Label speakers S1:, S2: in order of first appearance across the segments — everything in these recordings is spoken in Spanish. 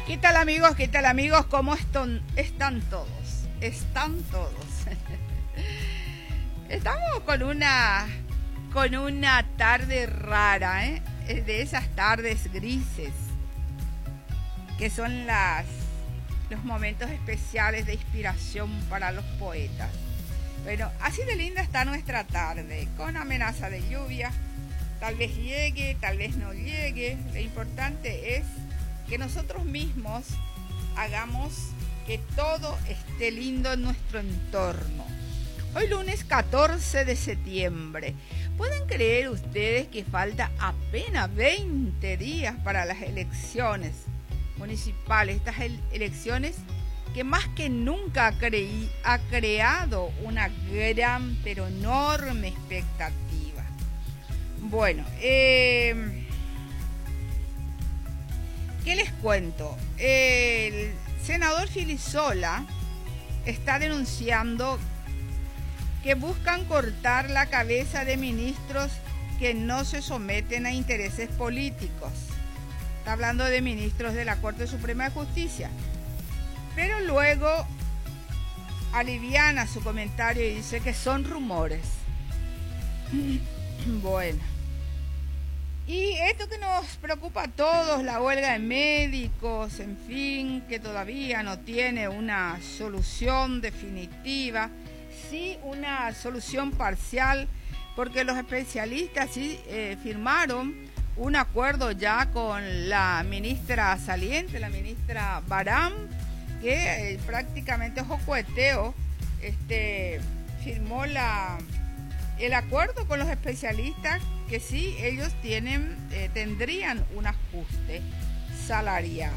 S1: ¿Qué tal amigos? ¿Qué tal amigos? ¿Cómo están todos? Están todos. Estamos con una tarde rara, ¿eh? De esas tardes grises, que son los momentos especiales de inspiración para los poetas. Bueno, así de linda está nuestra tarde, con amenaza de lluvia. Tal vez llegue, tal vez no llegue. Lo importante es que nosotros mismos hagamos que todo esté lindo en nuestro entorno. Hoy lunes 14 de septiembre. ¿Pueden creer ustedes que falta apenas 20 días para las elecciones municipales? Estas elecciones que más que nunca ha creado una gran pero enorme expectativa. Bueno, ¿qué les cuento? El senador Filisola está denunciando que buscan cortar la cabeza de ministros que no se someten a intereses políticos. Está hablando de ministros de la Corte Suprema de Justicia. Pero luego aliviana su comentario y dice que son rumores. Bueno. Y esto que nos preocupa a todos, la huelga de médicos, en fin, que todavía no tiene una solución definitiva, sí una solución parcial, porque los especialistas sí firmaron un acuerdo ya con la ministra saliente, la ministra Barán, que prácticamente ojo coheteo, firmó el acuerdo con los especialistas que sí, ellos tendrían un ajuste salarial.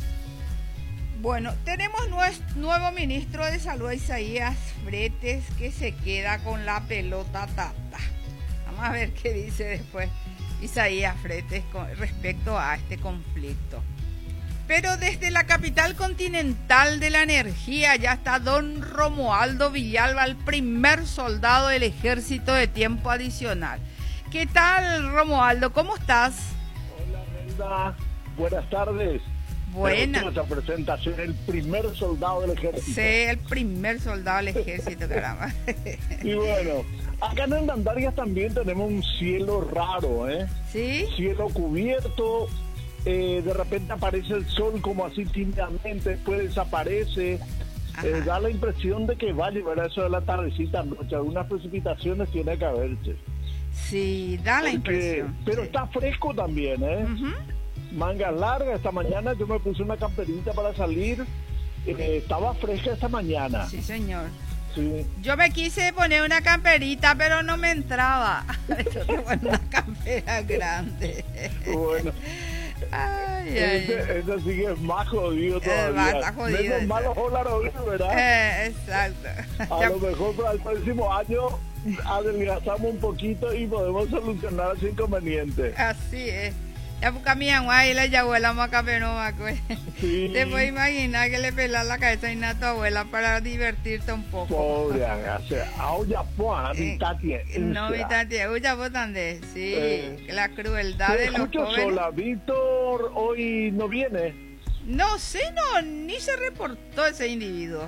S1: Bueno, tenemos nuevo ministro de Salud, Isaías Fretes, que se queda con la pelota tata. Vamos a ver qué dice después Isaías Fretes respecto a este conflicto. Pero desde la capital continental de la energía ya está don Romualdo Villalba, el primer soldado del ejército de tiempo adicional. ¿Qué tal, Romualdo? ¿Cómo estás?
S2: Hola, Melda. Buenas tardes.
S1: Buenas.
S2: Nuestra presentación, el primer soldado del ejército.
S1: Sí, el primer soldado del ejército, caramba.
S2: Y bueno, acá en Hernandarias también tenemos un cielo raro, ¿eh?
S1: ¿Sí?
S2: Cielo cubierto, de repente aparece el sol como así tímidamente, después desaparece. Da la impresión de que va a llevar eso de la tardecita noche. Algunas precipitaciones tiene que haberse.
S1: Sí, da la impresión.
S2: Pero
S1: sí.
S2: Está fresco también, ¿eh? Manga larga. Esta mañana yo me puse una camperita para salir. Estaba fresca esta mañana.
S1: Sí, señor.
S2: Sí.
S1: Yo me quise poner una camperita, pero no me entraba. Yo tengo una campera grande.
S2: Bueno.
S1: Ay.
S2: Ese sí que es más jodido todavía.
S1: Está jodido.
S2: Menos malo dólares, ¿verdad?
S1: Exacto.
S2: A lo mejor para el próximo año adelgazamos un poquito y podemos solucionar ese inconveniente.
S1: Así es. Ya busca mi agua y la abuela maca pero
S2: sí.
S1: Te puedes imaginar que le pelas la cabeza a tu abuela para divertirte un poco.
S2: Pobre, ahora pues, mi tati.
S1: No, mi tati, ya vos también. Sí, la crueldad de los jóvenes.
S2: Sola, Víctor hoy no viene.
S1: No sé, ni se reportó ese individuo.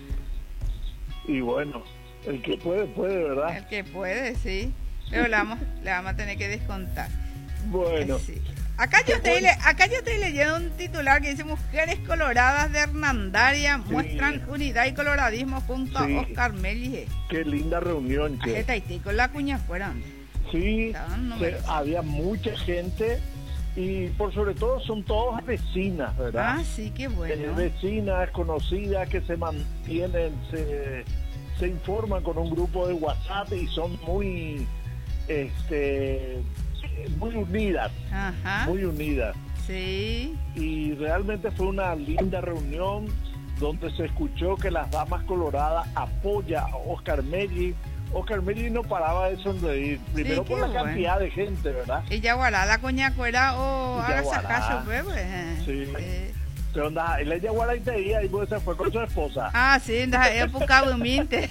S2: Y bueno, el que puede, ¿verdad?
S1: El que puede, sí. Pero le vamos a tener que descontar.
S2: Bueno.
S1: Sí. Acá yo estoy leyendo un titular que dice: Mujeres coloradas de Hernandaria muestran unidad y coloradismo junto a Oscar Mellie.
S2: Qué linda reunión, che.
S1: Está con la cuña fuera.
S2: Sí, había mucha gente y por sobre todo son todas vecinas, ¿verdad?
S1: Ah, sí, qué bueno.
S2: Vecinas conocidas que se mantienen, se informan con un grupo de WhatsApp y son muy unidas.
S1: Ajá.
S2: Muy unidas.
S1: Sí.
S2: Y realmente fue una linda reunión donde se escuchó que las damas coloradas apoyan a Oscar Mellie. Oscar Mellie no paraba de sonreír, primero por la cantidad de gente, ¿verdad?
S1: Y Yaguará, la coñacuera o Arasacacho, pues.
S2: Sí. Pero anda, él es Yaguará y te diga, y pues se fue con su esposa.
S1: Ah, sí, anda, es Pucabuminte.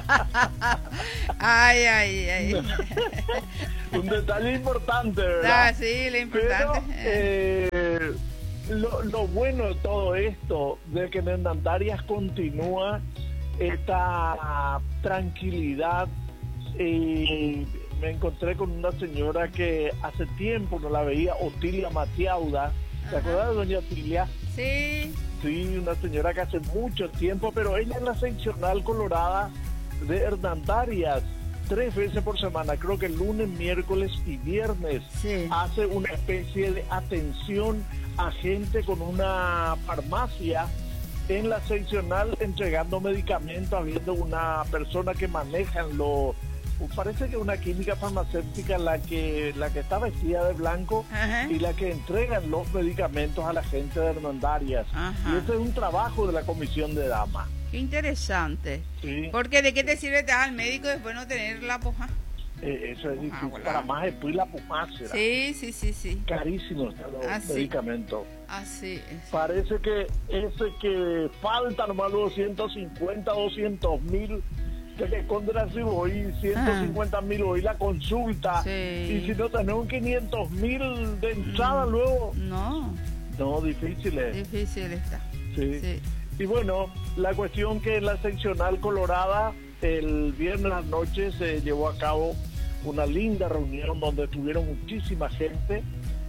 S1: Ay.
S2: Un detalle importante, ¿verdad?
S1: Ah, sí, lo importante.
S2: Pero lo bueno de todo esto, de que en Hernandarias continúa esta tranquilidad. Me encontré con una señora que hace tiempo no la veía, Otilia Matiauda. ¿Te acuerdas de doña Otilia?
S1: Sí.
S2: Sí, una señora que hace mucho tiempo, pero ella es la seccional colorada de Hernandarias. 3 veces por semana, creo que lunes, miércoles y viernes,
S1: Sí.
S2: hace una especie de atención a gente con una farmacia en la seccional, entregando medicamentos, habiendo una persona que maneja parece que una química farmacéutica la que está vestida de blanco.
S1: Ajá.
S2: Y la que entregan los medicamentos a la gente de Hernandarias.
S1: Ajá.
S2: Y ese es un trabajo de la Comisión de Damas.
S1: Qué interesante.
S2: Sí.
S1: Porque ¿de qué te sirve te al médico y después no tener la poja?
S2: Eso es difícil.
S1: Voilà.
S2: Para más después la pumácera.
S1: Sí.
S2: Carísimos están los medicamentos.
S1: Así es.
S2: Parece que que falta nomás los 150, 200 mil. Que contra si voy 150 mil hoy la consulta.
S1: Sí.
S2: Y si no tenemos 500 mil de entrada luego. No, difícil es.
S1: Difícil está.
S2: Sí. Y bueno, la cuestión que en la seccional colorada el viernes a la noche se llevó a cabo una linda reunión donde tuvieron muchísima gente.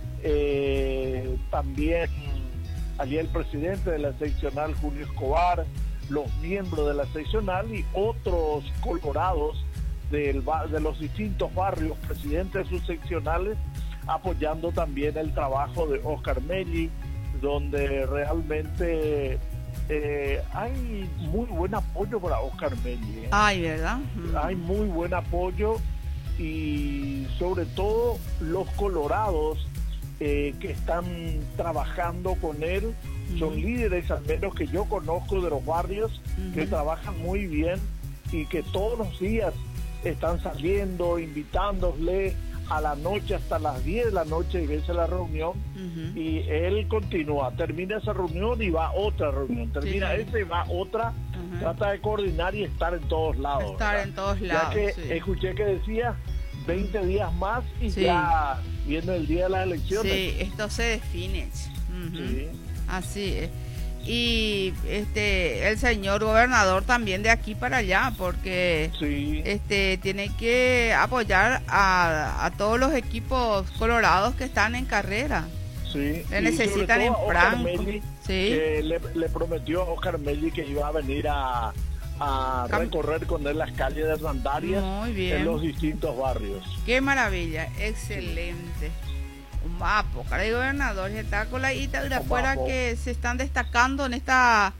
S2: También allí el presidente de la seccional, Julio Escobar, los miembros de la seccional y otros colorados de los distintos barrios, presidentes de sus seccionales, apoyando también el trabajo de Oscar Melli, donde realmente hay muy buen apoyo para Oscar Melli.
S1: Ay, ¿verdad?
S2: Hay muy buen apoyo y sobre todo los colorados que están trabajando con él son líderes, al menos que yo conozco de los barrios, que trabajan muy bien y que todos los días están saliendo, invitándole a la noche hasta las 10 de la noche y vence la reunión. Y él continúa, termina esa reunión y va a otra reunión, termina esa y va a otra. Trata de coordinar y estar en todos lados.
S1: En todos lados.
S2: Ya que escuché que decía 20 días más y ya viene el día de las elecciones.
S1: Sí, esto se define.
S2: Sí.
S1: Así es. Y el señor gobernador también de aquí para allá, porque tiene que apoyar a todos los equipos colorados que están en carrera.
S2: Sí.
S1: Le necesitan en Franco.
S2: Que le prometió a Oscar Melli que iba a venir a recorrer con él las calles de Hernandarias en los distintos barrios.
S1: Qué maravilla, excelente. Un mapo, cara de gobernador, está con la ita de afuera que se están destacando en esta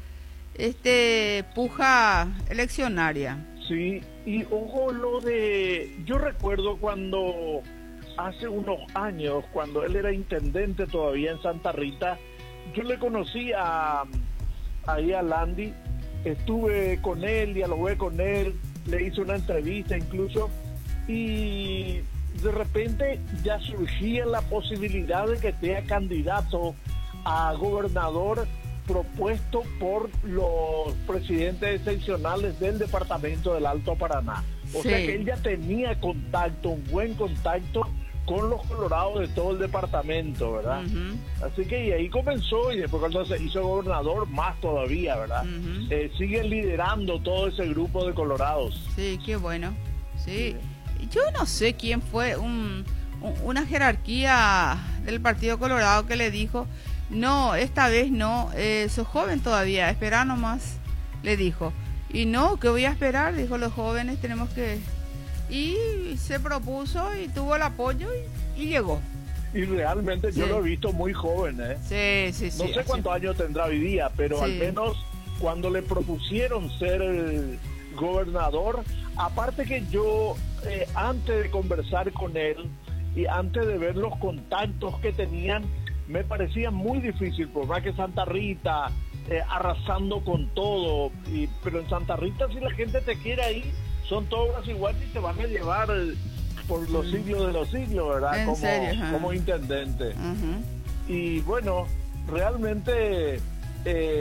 S1: puja eleccionaria.
S2: Sí, y ojo yo recuerdo cuando hace unos años, cuando él era intendente todavía en Santa Rita, yo le conocí ahí a Landy, estuve con él, dialogué con él, le hice una entrevista incluso, y de repente ya surgía la posibilidad de que sea candidato a gobernador propuesto por los presidentes seccionales del departamento del Alto Paraná. O sea que él ya tenía contacto, un buen contacto con los colorados de todo el departamento, ¿verdad? Así que y ahí comenzó, y después cuando se hizo gobernador más todavía, ¿verdad? Sigue liderando todo ese grupo de colorados.
S1: Sí, qué bueno. Sí. Yo no sé quién fue una jerarquía del Partido Colorado que le dijo, no, esta vez no, sos joven todavía, espera nomás, le dijo. Y no, ¿qué voy a esperar? Dijo, los jóvenes tenemos que... Y se propuso y tuvo el apoyo y llegó.
S2: Y realmente yo lo he visto muy joven, ¿eh?
S1: Sí.
S2: No sé cuántos años tendrá hoy día, pero al menos cuando le propusieron ser el gobernador, aparte que yo, antes de conversar con él y antes de ver los contactos que tenían, me parecía muy difícil, por más que Santa Rita, arrasando con todo, pero en Santa Rita si la gente te quiere ahí, son todas iguales y te van a llevar por los siglos de los siglos, ¿verdad? Como intendente. Y bueno, realmente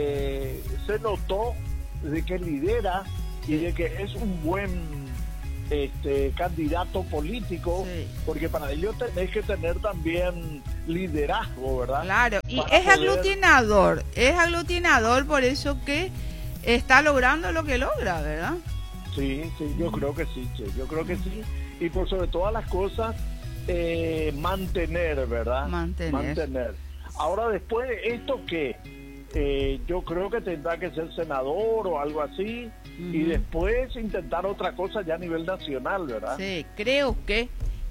S2: se notó de que lidera y de que es un buen candidato político, sí, porque para ello tenés que tener también liderazgo, ¿verdad?
S1: Claro, y es aglutinador, por eso que está logrando lo que logra, ¿verdad?
S2: Sí, yo creo que sí, che, yo creo que sí, y por sobre todas las cosas, mantener, ¿verdad? Mantener. Ahora después de esto, ¿qué? Yo creo que tendrá que ser senador o algo así, y después intentar otra cosa ya a nivel nacional, ¿verdad?
S1: Sí, creo que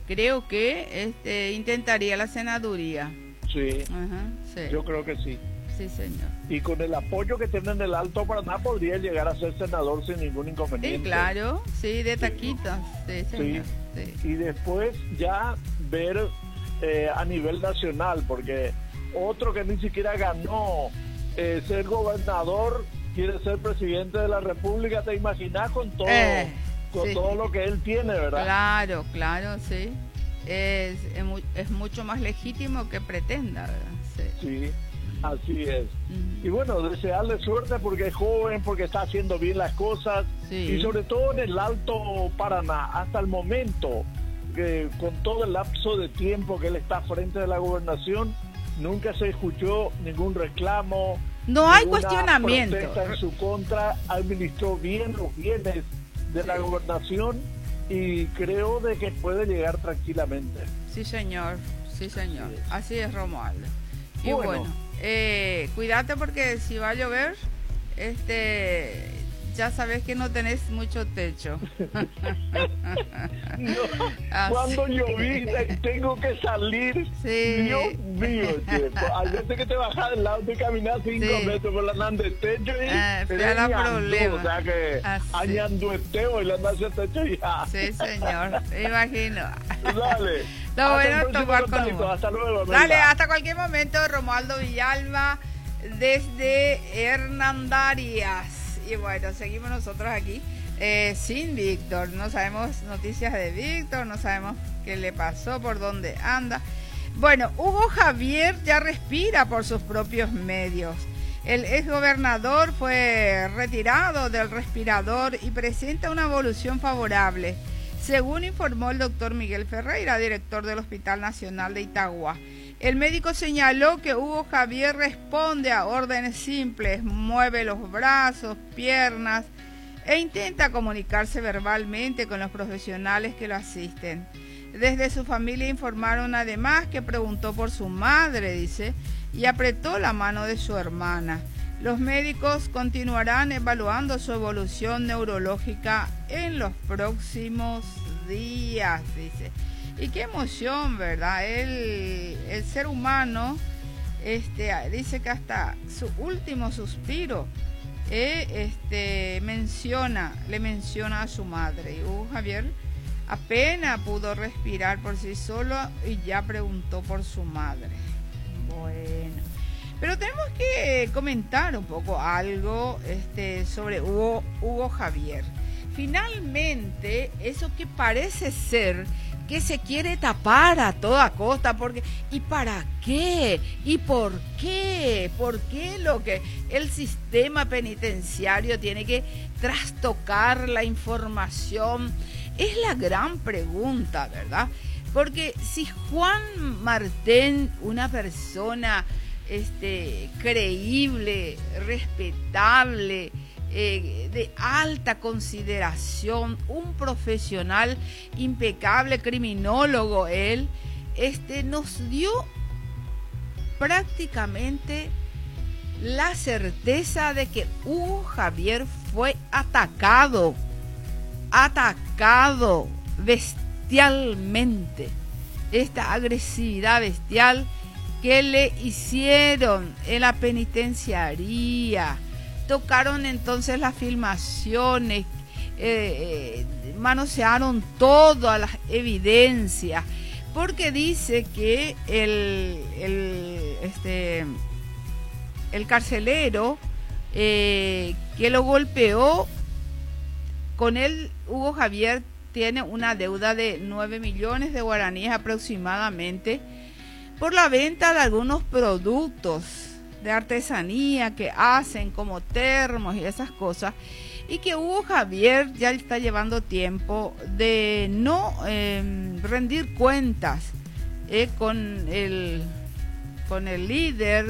S1: intentaría la senaduría.
S2: Sí,
S1: sí,
S2: yo creo que sí.
S1: Sí, señor.
S2: Y con el apoyo que tiene en el Alto Paraná podría llegar a ser senador sin ningún inconveniente.
S1: Sí, claro, sí, de taquitos. Sí, señor.
S2: Sí. Y después ya ver a nivel nacional, porque otro que ni siquiera ganó ser gobernador quiere ser presidente de la República, ¿te imaginas con todo sí, todo lo que él tiene, verdad?
S1: Claro, sí. Es mucho más legítimo que pretenda, ¿verdad?
S2: Sí, así es. Y bueno, desearle suerte porque es joven, porque está haciendo bien las cosas, sí, y sobre todo en el Alto Paraná, hasta el momento, con todo el lapso de tiempo que él está frente de la gobernación, nunca se escuchó ningún reclamo.
S1: No hay cuestionamiento.
S2: Protesta en su contra, administró bien los bienes de la gobernación y creo de que puede llegar tranquilamente.
S1: Sí, señor. Sí. Así es, Romualdo. Y bueno, cuídate porque si va a llover, ya sabes que no tenés mucho techo.
S2: No, cuando llovizna tengo que salir, sí, Dios mío, hay veces que te bajas del lado y caminas 5 metros por la nanda de techo y
S1: te da problema.
S2: O sea que añando esteo y la anda hacia el techo y ya.
S1: Sí, señor, me imagino.
S2: Dale.
S1: Lo bueno tomar con
S2: hasta luego.
S1: Dale, hasta cualquier momento, Romualdo Villalba desde Hernandarias. Y bueno, seguimos nosotros aquí sin Víctor. No sabemos noticias de Víctor, no sabemos qué le pasó, por dónde anda. Bueno, Hugo Javier ya respira por sus propios medios. El exgobernador fue retirado del respirador y presenta una evolución favorable, según informó el doctor Miguel Ferreira, director del Hospital Nacional de Itagua. El médico señaló que Hugo Javier responde a órdenes simples, mueve los brazos, piernas e intenta comunicarse verbalmente con los profesionales que lo asisten. Desde su familia informaron además que preguntó por su madre, dice, y apretó la mano de su hermana. Los médicos continuarán evaluando su evolución neurológica en los próximos días, dice. Y qué emoción, ¿verdad? El ser humano dice que hasta su último suspiro le menciona a su madre. Y Hugo Javier apenas pudo respirar por sí solo y ya preguntó por su madre. Bueno, pero tenemos que comentar un poco algo sobre Hugo Javier. Finalmente, eso que parece ser que se quiere tapar a toda costa, porque ¿y para qué? ¿Y por qué? ¿Por qué lo que el sistema penitenciario tiene que trastocar la información? Es la gran pregunta, ¿verdad? Porque si Juan Martén, una persona creíble, respetable, de alta consideración, un profesional impecable, criminólogo, él nos dio prácticamente la certeza de que Hugo Javier fue atacado bestialmente. Esta agresividad bestial que le hicieron en la penitenciaría. Tocaron entonces las filmaciones, manosearon todas las evidencias, porque dice que el carcelero que lo golpeó, con él Hugo Javier tiene una deuda de 9 millones de guaraníes aproximadamente por la venta de algunos productos de artesanía que hacen como termos y esas cosas. y que Hugo Javier ya está llevando tiempo de no rendir cuentas con el líder